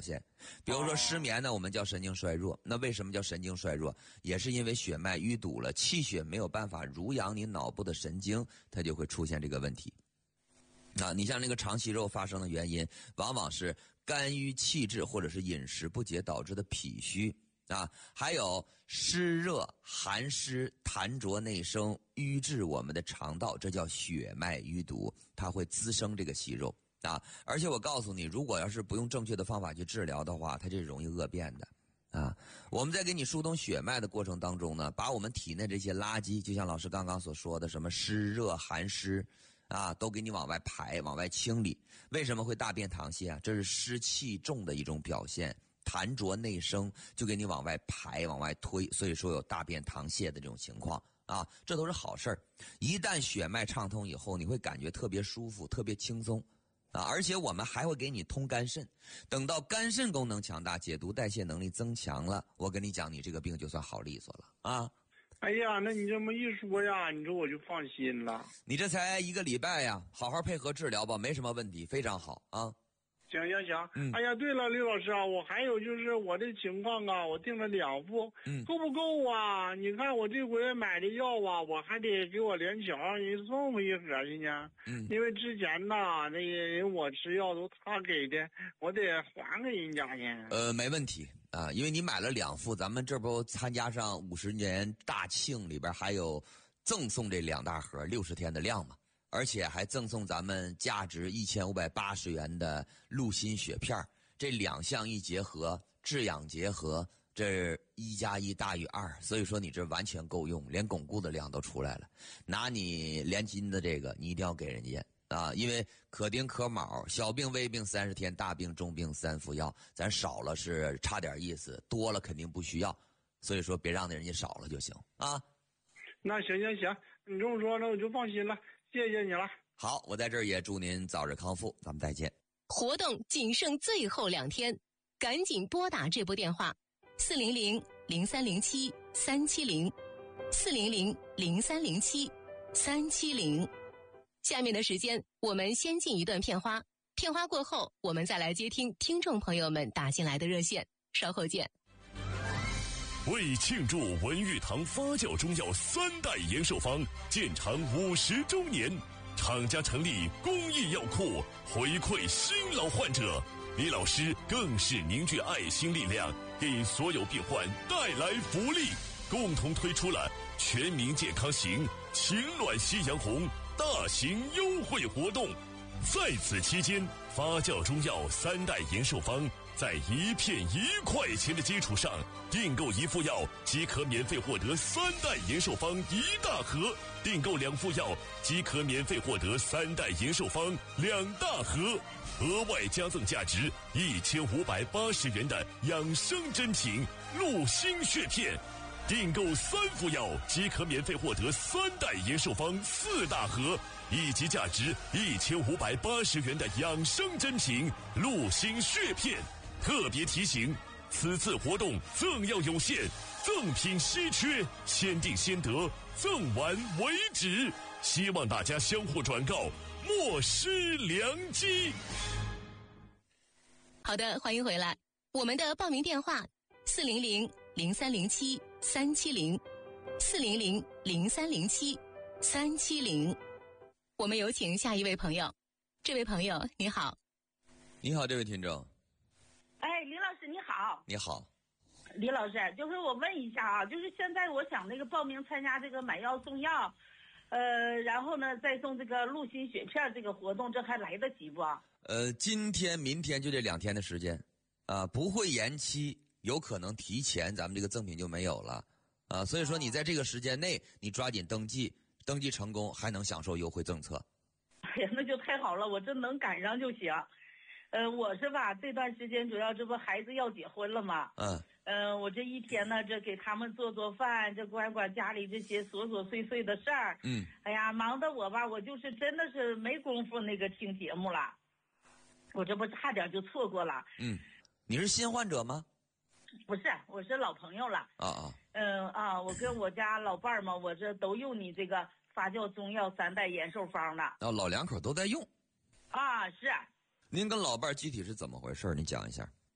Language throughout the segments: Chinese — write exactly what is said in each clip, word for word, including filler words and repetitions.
现。比如说失眠呢，我们叫神经衰弱。那为什么叫神经衰弱？也是因为血脉淤堵了，气血没有办法濡养你脑部的神经，它就会出现这个问题。啊，你像那个肠息肉发生的原因，往往是肝郁气滞或者是饮食不节导致的脾虚啊，还有湿热、寒湿、痰浊内生，瘀滞我们的肠道，这叫血脉淤堵，它会滋生这个息肉啊。而且我告诉你，如果要是不用正确的方法去治疗的话，它这容易恶变的。啊，我们在给你疏通血脉的过程当中呢，把我们体内这些垃圾，就像老师刚刚所说的，什么湿热、寒湿。啊，都给你往外排，往外清理。为什么会大便溏泻啊？这是湿气重的一种表现，痰浊内生，就给你往外排，往外推，所以说有大便溏泻的这种情况啊，这都是好事儿。一旦血脉畅通以后，你会感觉特别舒服，特别轻松啊，而且我们还会给你通肝肾。等到肝肾功能强大，解毒代谢能力增强了，我跟你讲，你这个病就算好利索了啊。 哎呀，那你这么一说呀，你说我就放心了。 你这才一个礼拜呀，好好配合治疗吧，没什么问题，非常好啊。 行行行， 嗯， 哎呀，对了，刘老师啊，我还有就是我这情况啊，我订了两副， 嗯， 够不够啊？你看我这回买的药啊，我还得给我连桥人送回一盒去呢。 嗯， 因为之前呐，那个人我吃药都他给的，我得还给人家去。 呃，没问题啊，因为你买了两副，咱们这不参加上五十年大庆里边还有赠送这两大盒六十天的量嘛。而且还赠送咱们价值一千五百八十元的鹿心血片，这两项一结合，治养结合，这一加一大于二，所以说你这完全够用，连巩固的量都出来了。拿你连金的这个，你一定要给人家啊，因为可丁可卯，小病微病三十天，大病重病三服药，咱少了是差点意思，多了肯定不需要，所以说别让人家少了就行啊。 那行行行，你这么说，那我就放心了。谢谢你了。 好，我在这儿也祝您早日康复，咱们再见。 活动仅剩最后两天，赶紧拨打这部电话：四零零零三零七三七零，四零零零三零七三七零。下面的时间，我们先进一段片花，片花过后，我们再来接听听众朋友们打进来的热线。稍后见。 为庆祝文玉堂发酵中药三代延寿方建厂五十周年，厂家成立公益药库，回馈新老患者。李老师更是凝聚爱心力量，给所有病患带来福利，共同推出了全民健康行、情暖夕阳红大型优惠活动。在此期间，发酵中药三代延寿方在一片一块钱的基础上，订购一副药即可免费获得三代延寿方一大盒，订购两副药即可免费获得三代延寿方两大盒，额外加赠价值一千五百八十元的养生珍品鹿心血片，订购三副药即可免费获得三代延寿方四大盒，以及价值一千五百八十元的养生珍品鹿心血片。特别提醒，此次活动赠药有限，赠品稀缺，先订先得，赠完为止。希望大家相互转告，莫失良机。 好的，欢迎回来。我们的报名电话：四零零零三零七三七零，四零零零三零七三七零。我们有请下一位朋友。这位朋友，你好。 你好，这位听众。 哎，李老师你好。 你好。 李老师，就是我问一下啊，就是现在我想那个报名参加这个买药送药，呃，然后呢再送这个鹿心血片这个活动，这还来得及不？ 呃，今天、明天就这两天的时间，啊、呃，不会延期，有可能提前，咱们这个赠品就没有了，啊、呃，所以说你在这个时间内，你抓紧登记，登记成功还能享受优惠政策。 哎呀，那就太好了，我这能赶上就行。呃，我是吧，这段时间主要这不孩子要结婚了嘛， 嗯， 呃，我这一天呢，这给他们做做饭，这管管家里这些琐琐碎碎的事儿， 嗯， 哎呀，忙得我吧，我就是真的是没工夫那个听节目了，我这不差点就错过了。 嗯，你是新患者吗？ 不是，我是老朋友了。 啊啊， 嗯啊，我跟我家老伴儿嘛，我这都用你这个发酵中药三代延寿方了。 哦，老两口都在用。 啊，是。 您跟老伴儿具体是怎么回事？你讲一下。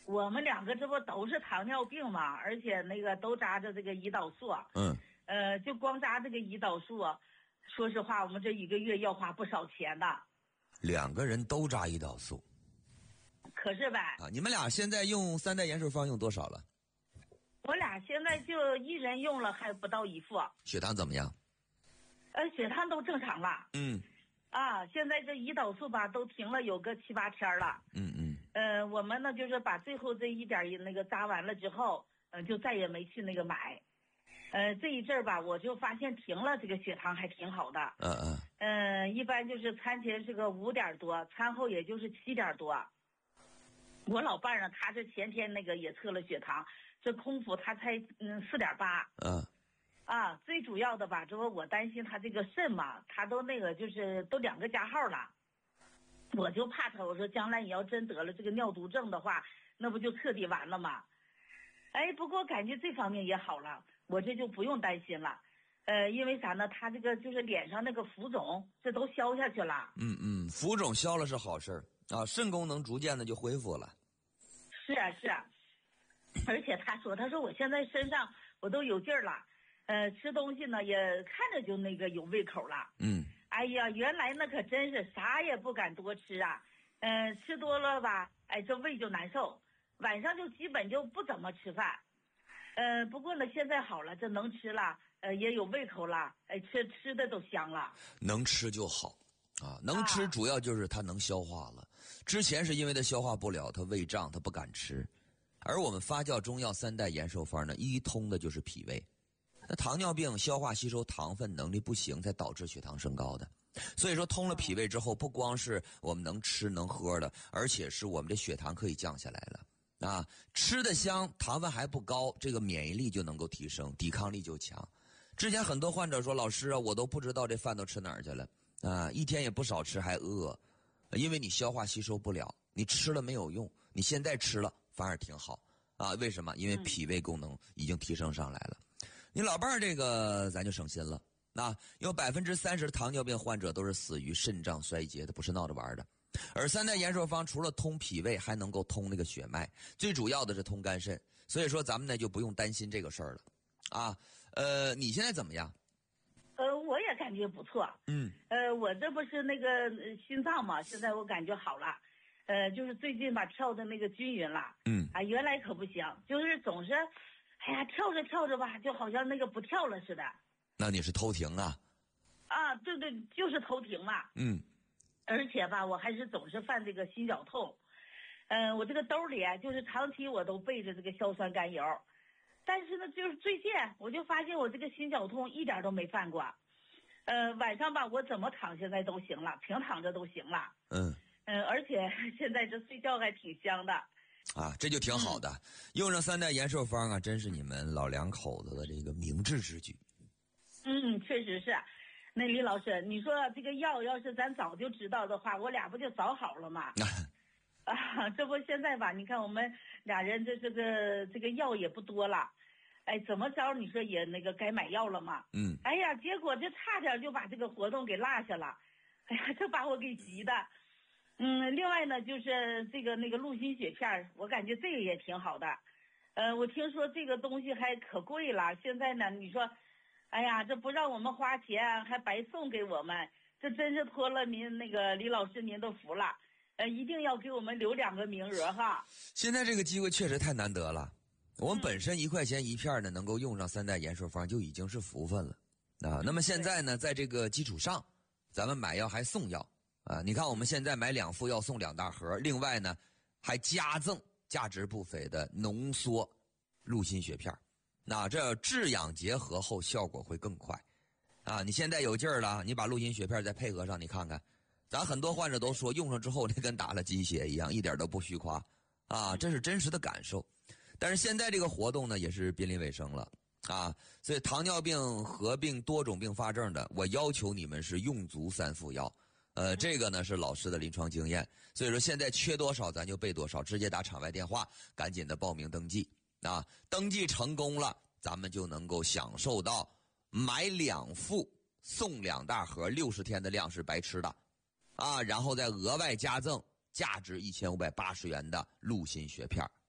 我们两个这不都是糖尿病嘛，而且那个都扎着这个胰岛素。 嗯。 呃，就光扎这个胰岛素，说实话，我们这一个月要花不少钱的。 两个人都扎胰岛素。 可是呗。 啊，你们俩现在用三代延寿方用多少了？ 我俩现在就一人用了还不到一副。 血糖怎么样？ 呃，血糖都正常了。 嗯。 啊，现在这胰岛素吧都停了有个七八天了。 嗯嗯。 呃，我们呢就是把最后这一点那个扎完了之后，嗯、呃，就再也没去那个买。呃，这一阵儿吧，我就发现停了，这个血糖还挺好的。 嗯嗯。 嗯、呃，一般就是餐前是个五点多，餐后也就是七点多。我老伴儿呢，他这前天那个也测了血糖，这空腹他才嗯四点八。 嗯。 啊，最主要的吧，这不我担心他这个肾嘛，他都那个就是都两个加号了，我就怕他，我说将来你要真得了这个尿毒症的话，那不就彻底完了吗？哎，不过感觉这方面也好了，我这就不用担心了。呃，因为啥呢？他这个就是脸上那个浮肿，这都消下去了。 嗯嗯，浮肿消了是好事儿啊，肾功能逐渐的就恢复了。 是啊是啊，而且他说，他说我现在身上我都有劲儿了。呃，吃东西呢也看着就那个有胃口了。 嗯。 哎呀，原来那可真是啥也不敢多吃啊。嗯、呃，吃多了吧，哎，这胃就难受，晚上就基本就不怎么吃饭。呃，不过呢，现在好了，这能吃了，呃，也有胃口了，哎，吃吃的都香了。 能吃就好，啊，能吃主要就是它能消化了。之前是因为它消化不了，它胃胀，它不敢吃。而我们发酵中药三代延寿方呢，一通的就是脾胃。那糖尿病消化吸收糖分能力不行，才导致血糖升高的。所以说通了脾胃之后，不光是我们能吃能喝的，而且是我们的血糖可以降下来了。啊，吃得香，糖分还不高，这个免疫力就能够提升，抵抗力就强。之前很多患者说，老师啊，我都不知道这饭都吃哪儿去了啊，一天也不少吃还饿，因为你消化吸收不了，你吃了没有用，你现在吃了反而挺好啊。为什么？因为脾胃功能已经提升上来了。你老伴儿这个咱就省心了，那有百分之三十的糖尿病患者都是死于肾脏衰竭的，不是闹着玩的。而三代延寿方除了通脾胃，还能够通那个血脉，最主要的是通肝肾。所以说咱们呢就不用担心这个事儿了，啊，呃，你现在怎么样？ 呃，我也感觉不错。 嗯。 呃，我这不是那个心脏嘛，现在我感觉好了。呃，就是最近吧跳的那个均匀了。 嗯。 啊，原来可不行，就是总是。哎呀，跳着跳着吧，就好像那个不跳了似的。 那你是偷停啊？ 啊，对对，就是偷停嘛。 嗯。 而且吧，我还是总是犯这个心绞痛。嗯、呃，我这个兜里啊，就是长期我都备着这个硝酸甘油，但是呢，就是最近我就发现我这个心绞痛一点都没犯过。呃，晚上吧，我怎么躺现在都行了，平躺着都行了。 嗯。 嗯、呃，而且现在这睡觉还挺香的。 啊，这就挺好的。嗯、用上三代延寿方啊，真是你们老两口子的这个明智之举。 嗯，确实是。那李老师，你说这个药要是咱早就知道的话，我俩不就早好了吗？啊，这不现在吧？你看我们俩人这这个这个药也不多了，哎，怎么着？你说也那个该买药了嘛？ 嗯。 哎呀，结果这差点就把这个活动给落下了，哎呀，这把我给急的。嗯，另外呢，就是这个那个鹿心血片，我感觉这个也挺好的。呃，我听说这个东西还可贵了，现在呢，你说，哎呀，这不让我们花钱，还白送给我们，这真是托了您那个李老师您的福了。呃，一定要给我们留两个名额哈。 现在这个机会确实太难得了，我们本身一块钱一片呢，能够用上三代延寿方就已经是福分了啊。那么现在呢，在这个基础上，咱们买药还送药。啊，你看我们现在买两副要送两大盒，另外呢，还加赠价值不菲的浓缩鹿心血片。那这治养结合后效果会更快。啊，你现在有劲儿了，你把鹿心血片再配合上，你看看，咱很多患者都说用上之后那跟打了鸡血一样，一点都不虚夸。啊，这是真实的感受。但是现在这个活动呢，也是濒临尾声了。啊，所以糖尿病合并多种并发症的，我要求你们是用足三副药。呃，这个呢是老师的临床经验，所以说现在缺多少咱就备多少，直接打场外电话，赶紧的报名登记啊！登记成功了，咱们就能够享受到买两副送两大盒，六十天的量是白吃的啊！然后再额外加赠价值一千五百八十元的鹿心血片